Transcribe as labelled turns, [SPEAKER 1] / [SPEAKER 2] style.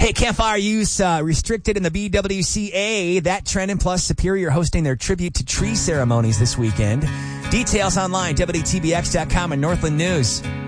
[SPEAKER 1] Hey, campfire use restricted in the BWCA. That trend, and plus Superior hosting their tribute to tree ceremonies this weekend. Details online, WTBX.com and Northland News.